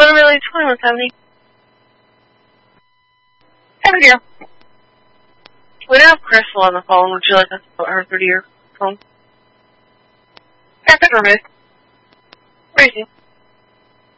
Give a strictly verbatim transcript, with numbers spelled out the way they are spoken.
literally twenty-one seventy. Have a deal. We have Crystal on the phone. Would you like us to put her through to your phone? That's it for me. Crazy.